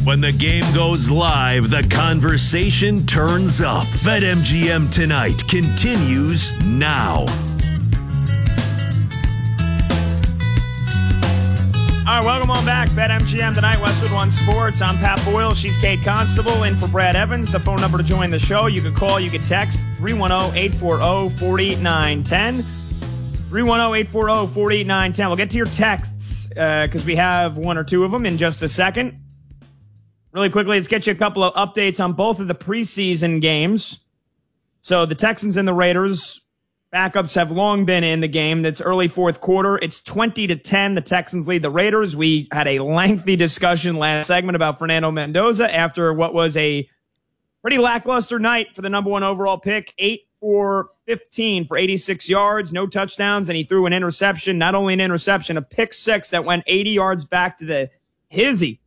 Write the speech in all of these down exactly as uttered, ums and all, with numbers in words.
When the game goes live, the conversation turns up. BetMGM Tonight continues now. All right, welcome on back. BetMGM Tonight, Westwood One Sports. I'm Pat Boyle. She's Kate Constable in for Brad Evans. The phone number to join the show, you can call, you can text three one zero, eight four zero, four nine one zero. three one zero, eight four zero, four nine one zero. We'll get to your texts because uh, we have one or two of them in just a second. Really quickly, let's get you a couple of updates on both of the preseason games. So the Texans and the Raiders, backups have long been in the game. That's early fourth quarter. It's twenty to ten. The Texans lead the Raiders. We had a lengthy discussion last segment about Fernando Mendoza after what was a pretty lackluster night for the number one overall pick. eight for fifteen for eighty-six yards, no touchdowns, and he threw an interception. Not only an interception, a pick six that went eighty yards back to the hizzy.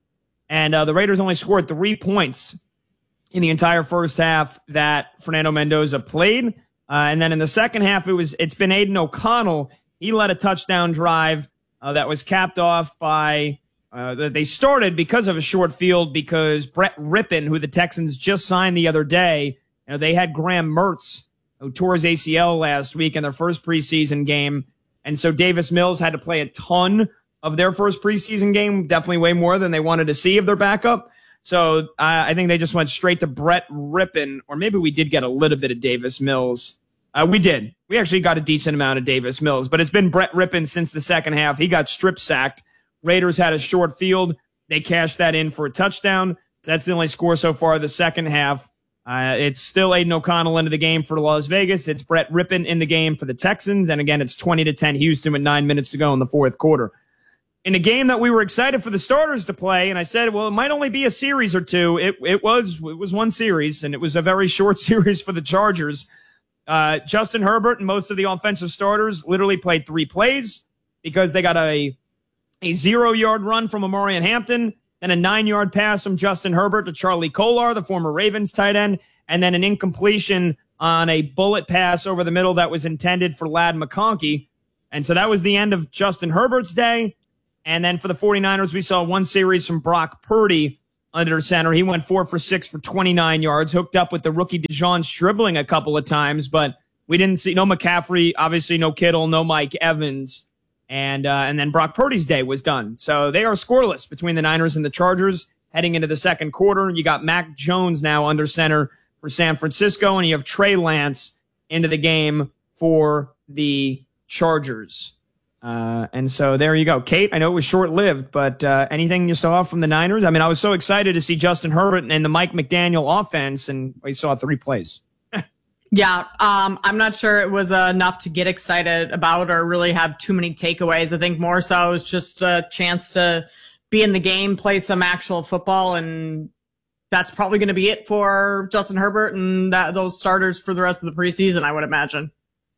And uh, the Raiders only scored three points in the entire first half that Fernando Mendoza played. Uh, and then in the second half, it was, it's been Aiden O'Connell. He led a touchdown drive uh, that was capped off by, uh, that they started because of a short field because Brett Rippon, who the Texans just signed the other day, you know, they had Graham Mertz, who tore his A C L last week in their first preseason game. And so Davis Mills had to play a ton of their first preseason game, definitely way more than they wanted to see of their backup. So uh, I think they just went straight to Brett Rippon, or maybe we did get a little bit of Davis Mills. Uh, we did. We actually got a decent amount of Davis Mills, but it's been Brett Rippon since the second half. He got strip sacked. Raiders had a short field. They cashed that in for a touchdown. That's the only score so far of the second half. Uh, it's still Aiden O'Connell into the game for Las Vegas. It's Brett Rippon in the game for the Texans. And again, it's twenty to ten Houston with nine minutes to go in the fourth quarter. In a game that we were excited for the starters to play, and I said, well, it might only be a series or two. It it was it was one series, and it was a very short series for the Chargers. Uh, Justin Herbert and most of the offensive starters literally played three plays because they got a a zero-yard run from Amarian Hampton, then a nine-yard pass from Justin Herbert to Charlie Kolar, the former Ravens tight end, and then an incompletion on a bullet pass over the middle that was intended for Ladd McConkey. And so that was the end of Justin Herbert's day. And then for the 49ers, we saw one series from Brock Purdy under center. He went four for six for twenty-nine yards, hooked up with the rookie DeJon Stribling a couple of times, but we didn't see no McCaffrey, obviously no Kittle, no Mike Evans. And, uh, and then Brock Purdy's day was done. So they are scoreless between the Niners and the Chargers heading into the second quarter. You got Mac Jones now under center for San Francisco, and you have Trey Lance into the game for the Chargers. Uh, and so there you go. Kate, I know it was short-lived, but uh, anything you saw from the Niners? I mean, I was so excited to see Justin Herbert and the Mike McDaniel offense, and we saw three plays. Yeah, um, I'm not sure it was uh, enough to get excited about or really have too many takeaways. I think more so it was just a chance to be in the game, play some actual football, and that's probably going to be it for Justin Herbert and that, those starters for the rest of the preseason, I would imagine.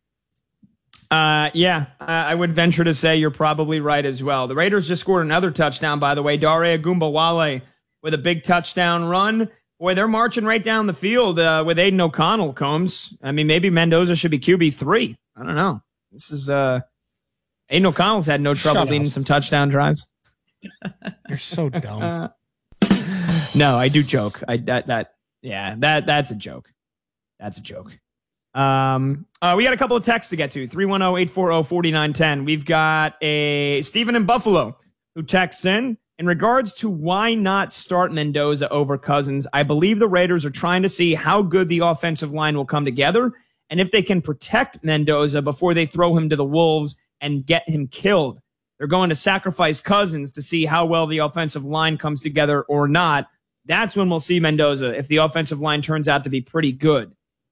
Uh, yeah, uh, I would venture to say you're probably right as well. The Raiders just scored another touchdown, by the way. Dare Agumbawale with a big touchdown run. Boy, they're marching right down the field uh, with Aiden O'Connell, Combs. I mean, maybe Mendoza should be Q B three. I don't know. This is uh, Aiden O'Connell's had no trouble Shut leading up. some touchdown drives. You're so dumb. Uh, no, I do joke. I that that yeah that that's a joke. That's a joke. Um, uh, we got a couple of texts to get to. three one zero, eight four zero, four nine one zero. We've got a Stephen in Buffalo who texts in. In regards to why not start Mendoza over Cousins, I believe the Raiders are trying to see how good the offensive line will come together and if they can protect Mendoza before they throw him to the Wolves and get him killed. They're going to sacrifice Cousins to see how well the offensive line comes together or not. That's when we'll see Mendoza if the offensive line turns out to be pretty good.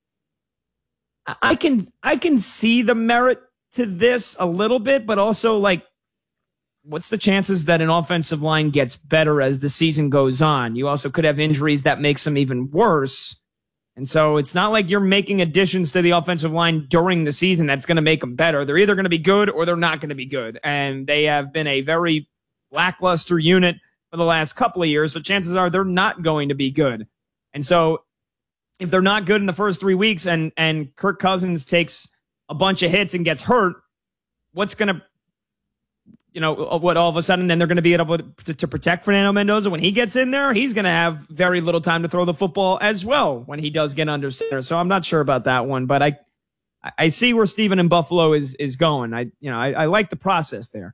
I can I can see the merit to this a little bit, but also, like, what's the chances that an offensive line gets better as the season goes on? You also could have injuries that makes them even worse. And so it's not like you're making additions to the offensive line during the season that's going to make them better. They're either going to be good or they're not going to be good. And they have been a very lackluster unit for the last couple of years, so chances are they're not going to be good. And so if they're not good in the first three weeks and, and Kirk Cousins takes a bunch of hits and gets hurt, what's going to you know, what all of a sudden then they're going to be able to, to protect Fernando Mendoza when he gets in there. He's going to have very little time to throw the football as well when he does get under center. So I'm not sure about that one, but I I see where Steven in Buffalo is is going. I you know I, I like the process there.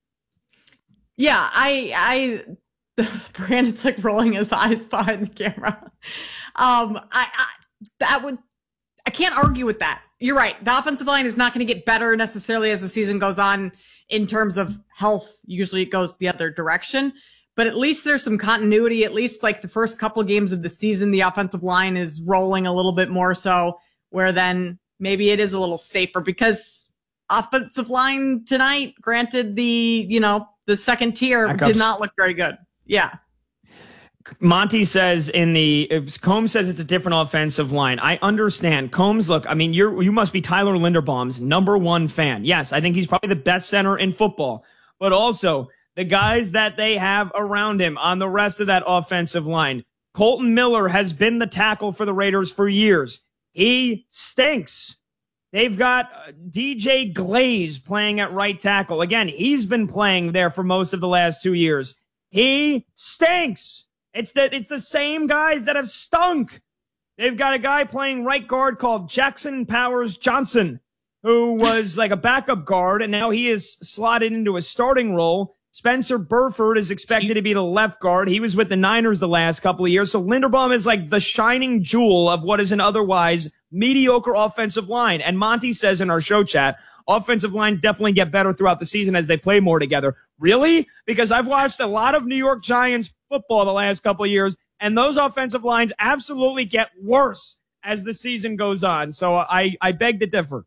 Yeah, I I Brandon's like rolling his eyes behind the camera. Um, I, I that would I can't argue with that. You're right. The offensive line is not going to get better necessarily as the season goes on in terms of health. Usually it goes the other direction, but at least there's some continuity. At least like the first couple of games of the season, the offensive line is rolling a little bit more so, where then maybe it is a little safer because offensive line tonight, granted the, you know, the second tier Backups. Did not look very good. Yeah. Monty says in the if Combs says it's a different offensive line. I understand. Combs, look, I mean, you're you must be Tyler Linderbaum's number one fan. Yes, I think he's probably the best center in football. But also the guys that they have around him on the rest of that offensive line. Colton Miller has been the tackle for the Raiders for years. He stinks. They've got D J Glaze playing at right tackle. Again, he's been playing there for most of the last two years. He stinks. It's the, it's the same guys that have stunk. They've got a guy playing right guard called Jackson Powers Johnson, who was like a backup guard, and now he is slotted into a starting role. Spencer Burford is expected to be the left guard. He was with the Niners the last couple of years. So Linderbaum is like the shining jewel of what is an otherwise mediocre offensive line. And Monty says in our show chat, offensive lines definitely get better throughout the season as they play more together. Really? Because I've watched a lot of New York Giants football the last couple of years, and those offensive lines absolutely get worse as the season goes on. So I, I beg to differ.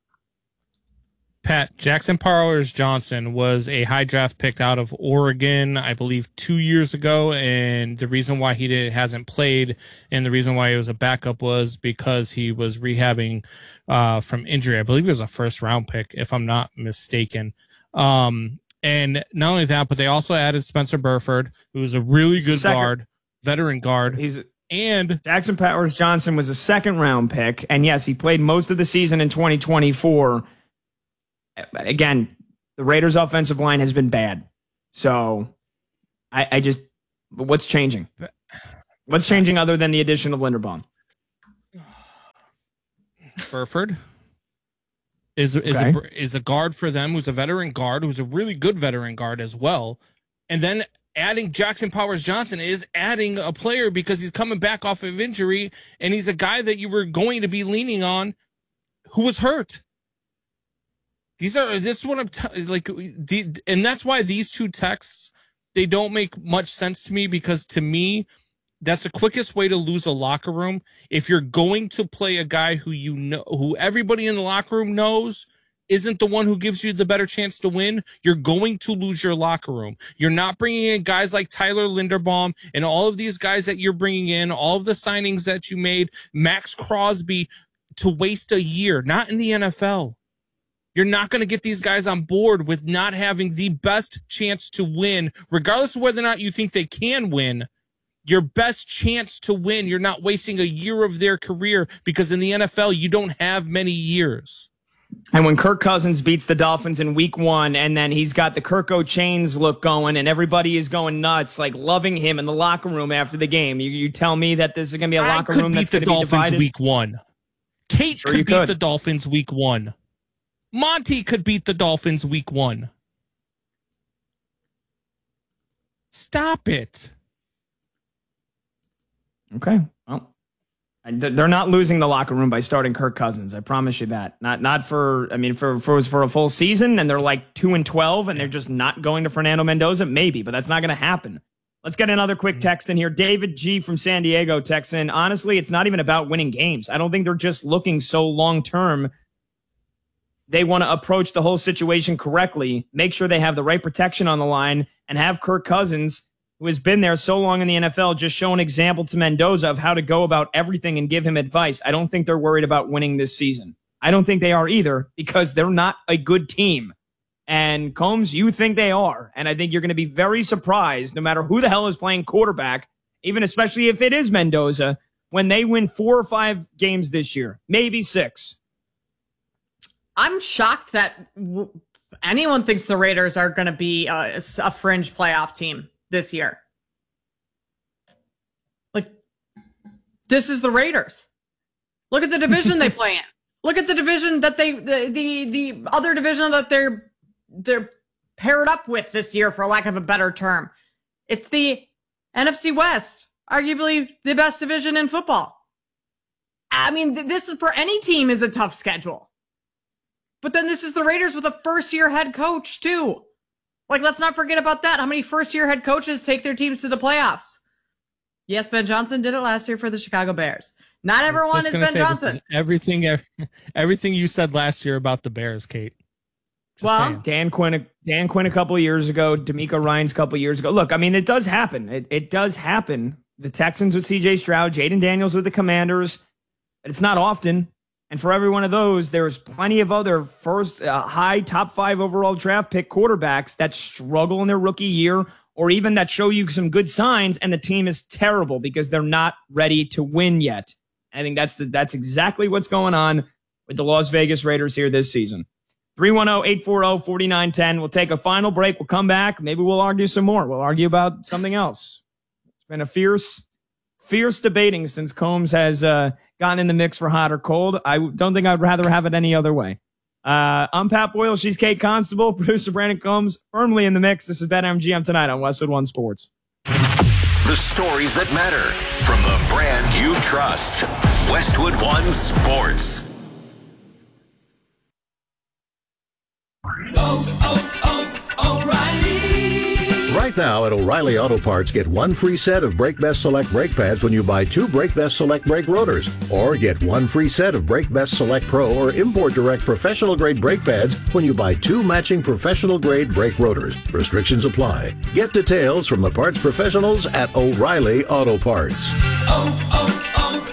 Pat, Jackson Powers Johnson was a high draft pick out of Oregon, I believe, two years ago. And the reason why he did, hasn't played and the reason why he was a backup was because he was rehabbing uh, from injury. I believe he was a first round pick, if I'm not mistaken. Um, and not only that, but they also added Spencer Burford, who was a really good second, guard, veteran guard. He's and Jackson Powers Johnson was a second round pick. And yes, he played most of the season in twenty twenty-four. Again, the Raiders' offensive line has been bad. So I, I just, what's changing? What's changing other than the addition of Linderbaum? Burford is, is, okay. a, is a guard for them who's a veteran guard, who's a really good veteran guard as well. And then adding Jackson Powers Johnson is adding a player because he's coming back off of injury, and he's a guy that you were going to be leaning on who was hurt. These are, this is what I'm t- like, the, and that's why these two texts, they don't make much sense to me because to me, that's the quickest way to lose a locker room. If you're going to play a guy who you know, who everybody in the locker room knows isn't the one who gives you the better chance to win, you're going to lose your locker room. You're not bringing in guys like Tyler Linderbaum and all of these guys that you're bringing in, all of the signings that you made, Max Crosby, to waste a year, not in the N F L. You're not going to get these guys on board with not having the best chance to win, regardless of whether or not you think they can win. Your best chance to win, you're not wasting a year of their career because in the N F L, you don't have many years. And when Kirk Cousins beats the Dolphins in week one, and then he's got the Kirko Chains look going, and everybody is going nuts, like loving him in the locker room after the game, you, you tell me that this is going to be a I locker room that's going to be divided? Week one. Kate sure could beat could. the Dolphins week one. Monty could beat the Dolphins week one. Stop it. Okay. Well, they're not losing the locker room by starting Kirk Cousins. I promise you that. Not not for, I mean, for, for, for a full season, and they're like two and twelve, and they're just not going to Fernando Mendoza. Maybe, but that's not going to happen. Let's get another quick text in here. David G from San Diego texts in. Honestly, it's not even about winning games. I don't think they're just looking so long-term. They want to approach the whole situation correctly, make sure they have the right protection on the line, and have Kirk Cousins, who has been there so long in the N F L, just show an example to Mendoza of how to go about everything and give him advice. I don't think they're worried about winning this season. I don't think they are either because they're not a good team. And Combs, you think they are. And I think you're going to be very surprised, no matter who the hell is playing quarterback, even especially if it is Mendoza, when they win four or five games this year, maybe six. I'm shocked that w- anyone thinks the Raiders are going to be a, a fringe playoff team this year. Like, this is the Raiders. Look at the division they play in. Look at the division that they, the, the, the other division that they're, they're paired up with this year, for lack of a better term. It's the N F C West, arguably the best division in football. I mean, th- this is for any team is a tough schedule. But then this is the Raiders with a first-year head coach, too. Like, let's not forget about that. How many first-year head coaches take their teams to the playoffs? Yes, Ben Johnson did it last year for the Chicago Bears. Not everyone is Ben Johnson. Is everything, everything you said last year about the Bears, Kate. Just well, saying. Dan Quinn, Dan Quinn a couple of years ago, D'Amico Ryans a couple of years ago. Look, I mean, it does happen. It, it does happen. The Texans with C J Stroud, Jaden Daniels with the Commanders. It's not often. And for every one of those, there's plenty of other first uh, high top five overall draft pick quarterbacks that struggle in their rookie year, or even that show you some good signs, and the team is terrible because they're not ready to win yet. I think that's the, that's exactly what's going on with the Las Vegas Raiders here this season. three one zero, eight four zero, four nine one zero. We'll take a final break. We'll come back. Maybe we'll argue some more. We'll argue about something else. It's been a fierce, fierce debating since Combs has uh, gotten in the mix for hot or cold. I don't think I'd rather have it any other way. Uh, I'm Pat Boyle. She's Kate Constable. Producer Brandon Combs firmly in the mix. This is BetMGM tonight on Westwood One Sports. The stories that matter from the brand you trust. Westwood One Sports. Oh, oh, oh, O'Reilly. Right now at O'Reilly Auto Parts, get one free set of Brake Best Select brake pads when you buy two Brake Best Select brake rotors. Or get one free set of Brake Best Select Pro or Import Direct professional grade brake pads when you buy two matching professional grade brake rotors. Restrictions apply. Get details from the parts professionals at O'Reilly Auto Parts. Oh,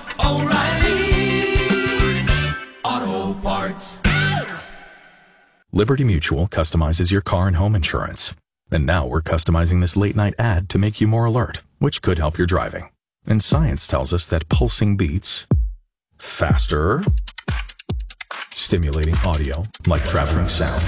oh, oh, O'Reilly Auto Parts. Liberty Mutual customizes your car and home insurance. And now we're customizing this late night ad to make you more alert, which could help your driving. And science tells us that pulsing beats faster, stimulating audio like traveling sound,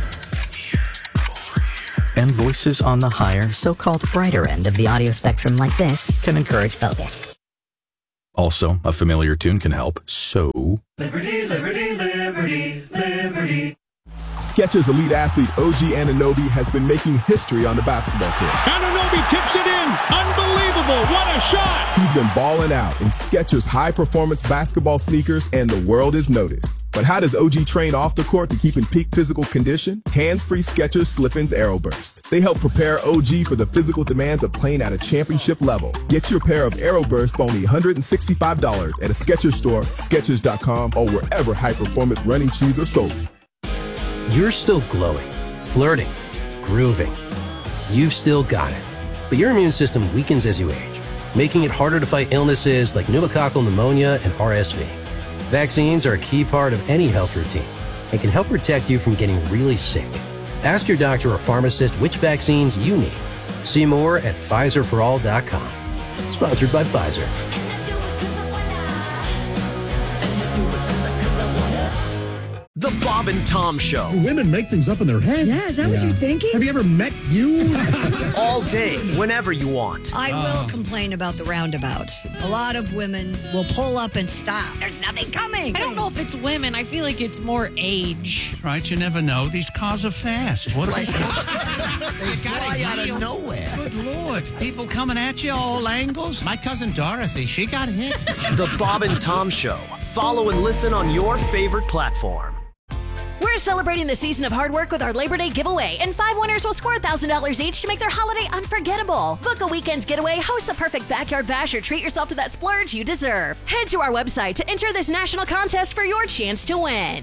and voices on the higher, so-called brighter end of the audio spectrum like this can encourage focus. Also, a familiar tune can help, so... Liberty, liberty, liberty, liberty. Skechers elite athlete O G Anunoby has been making history on the basketball court. Anunoby tips it in. Unbelievable. What a shot. He's been balling out in Skechers high-performance basketball sneakers, and the world is noticed. But how does O G train off the court to keep in peak physical condition? Hands-free Skechers Slip-ins Aeroburst. They help prepare O G for the physical demands of playing at a championship level. Get your pair of Aeroburst for only one hundred sixty-five dollars at a Skechers store, Skechers dot com, or wherever high-performance running shoes are sold. You're still glowing, flirting, grooving. You've still got it. But your immune system weakens as you age, making it harder to fight illnesses like pneumococcal pneumonia and R S V. Vaccines are a key part of any health routine and can help protect you from getting really sick. Ask your doctor or pharmacist which vaccines you need. See more at Pfizer for all dot com. Sponsored by Pfizer. The Bob and Tom Show. Women make things up in their head. Yeah, is that yeah. what you're thinking? Have you ever met you? All day, whenever you want. I uh. will complain about the roundabouts. A lot of women will pull up and stop. There's nothing coming. I don't know if it's women. I feel like it's more age. Right, you never know. These cars are fast. What are they? They fly out of nowhere. Good Lord. People coming at you all angles. My cousin Dorothy, she got hit. The Bob and Tom Show. Follow and listen on your favorite platform. We're celebrating the season of hard work with our Labor Day giveaway, and five winners will score one thousand dollars each to make their holiday unforgettable. Book a weekend getaway, host the perfect backyard bash, or treat yourself to that splurge you deserve. Head to our website to enter this national contest for your chance to win.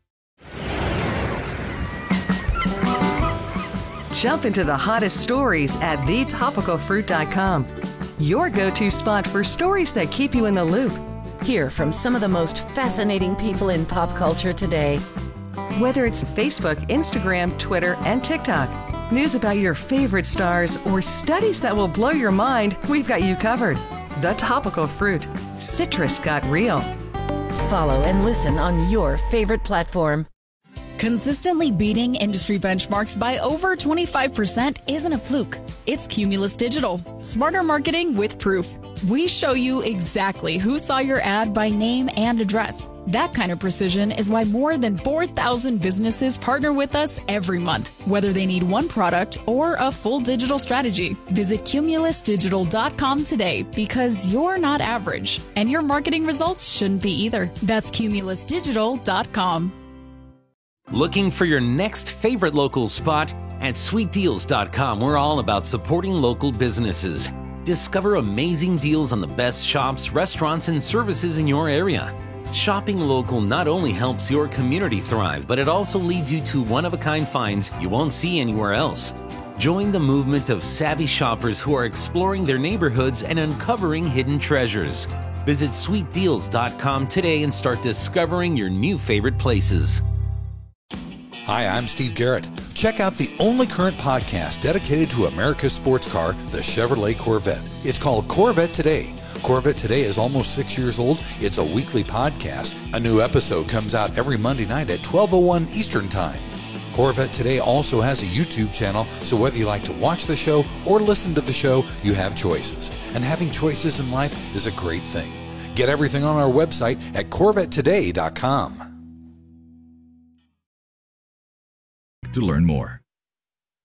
Jump into the hottest stories at the topical fruit dot com. Your go-to spot for stories that keep you in the loop. Hear from some of the most fascinating people in pop culture today. Whether it's Facebook, Instagram, Twitter, and TikTok, news about your favorite stars, or studies that will blow your mind, we've got you covered. The Topical Fruit. Citrus got real. Follow and listen on your favorite platform. Consistently beating industry benchmarks by over twenty-five percent isn't a fluke. It's Cumulus Digital. Smarter marketing with proof. We show you exactly who saw your ad by name and address. That kind of precision is why more than four thousand businesses partner with us every month, whether they need one product or a full digital strategy. Visit cumulus digital dot com today because you're not average, and your marketing results shouldn't be either. That's cumulus digital dot com. Looking for your next favorite local spot? At sweet deals dot com, we're all about supporting local businesses. Discover amazing deals on the best shops, restaurants, and services in your area. Shopping local not only helps your community thrive, but it also leads you to one-of-a-kind finds you won't see anywhere else. Join the movement of savvy shoppers who are exploring their neighborhoods and uncovering hidden treasures. Visit sweet deals dot com today and start discovering your new favorite places. Hi, I'm Steve Garrett. Check out the only current podcast dedicated to America's sports car, the Chevrolet Corvette. It's called Corvette Today. Corvette Today is almost six years old. It's a weekly podcast. A new episode comes out every Monday night at twelve oh one Eastern Time. Corvette Today also has a YouTube channel, so whether you like to watch the show or listen to the show, you have choices. And having choices in life is a great thing. Get everything on our website at corvette today dot com. To learn more,